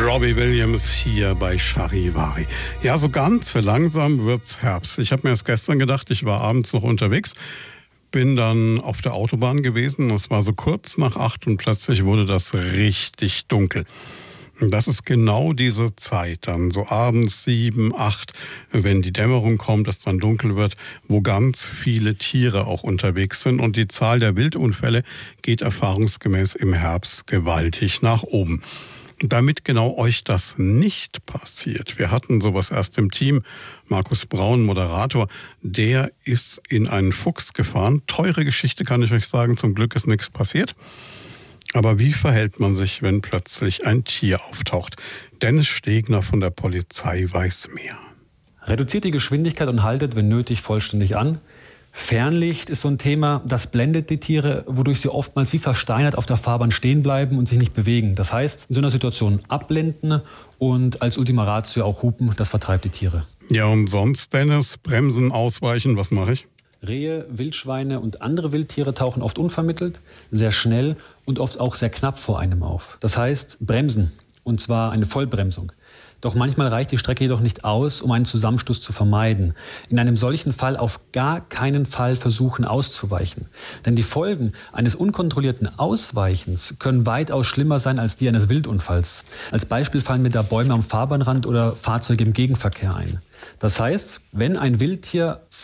Robbie Williams hier bei Charivari. Ja, so ganz langsam wird's Herbst. Ich habe mir erst gestern gedacht, ich war abends noch unterwegs, bin dann auf der Autobahn gewesen. Es war so kurz nach 8 und plötzlich wurde das richtig dunkel. Und das ist genau diese Zeit, dann so abends 7, 8, wenn die Dämmerung kommt, es dann dunkel wird, wo ganz viele Tiere auch unterwegs sind. Und die Zahl der Wildunfälle geht erfahrungsgemäß im Herbst gewaltig nach oben. Damit genau euch das nicht passiert. Wir hatten sowas erst im Team. Markus Braun, Moderator, der ist in einen Fuchs gefahren. Teure Geschichte, kann ich euch sagen. Zum Glück ist nichts passiert. Aber wie verhält man sich, wenn plötzlich ein Tier auftaucht? Dennis Stegner von der Polizei weiß mehr. Reduziert die Geschwindigkeit und haltet, wenn nötig, vollständig an. Fernlicht ist so ein Thema, das blendet die Tiere, wodurch sie oftmals wie versteinert auf der Fahrbahn stehen bleiben und sich nicht bewegen. Das heißt, in so einer Situation abblenden und als Ultima Ratio auch hupen, das vertreibt die Tiere. Ja, und sonst, Dennis, bremsen, ausweichen, was mache ich? Rehe, Wildschweine und andere Wildtiere tauchen oft unvermittelt, sehr schnell und oft auch sehr knapp vor einem auf. Das heißt, bremsen, und zwar eine Vollbremsung. Doch manchmal reicht die Strecke jedoch nicht aus, um einen Zusammenstoß zu vermeiden. In einem solchen Fall auf gar keinen Fall versuchen auszuweichen. Denn die Folgen eines unkontrollierten Ausweichens können weitaus schlimmer sein als die eines Wildunfalls. Als Beispiel fallen mir da Bäume am Fahrbahnrand oder Fahrzeuge im Gegenverkehr ein. Das heißt, wenn ein Wildtier